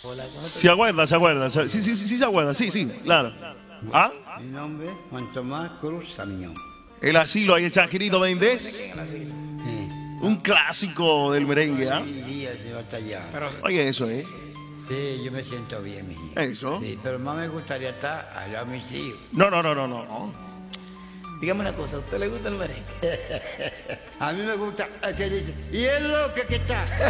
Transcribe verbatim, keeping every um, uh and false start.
Hola, ¿cómo Se acuerda, se acuerda. se- Sí, sí, sí, sí, se acuerda. Sí, sí, claro. ¿Ah? Mi nombre es Juan Tomás Cruz Samión. El asilo ahí en Chasquirito Méndez. en el asilo? Sí. Un clásico del merengue, ¿ah? Y días de batalla. Pero Oye, eso, ¿eh? Sí, yo me siento bien, mi hija. Eso. Sí, pero más me gustaría estar al lado de mis hijos. No, no, no, no, no. dígame una cosa, ¿a usted le gusta el merengue? A mí me gusta el que dice, y es lo que, que está.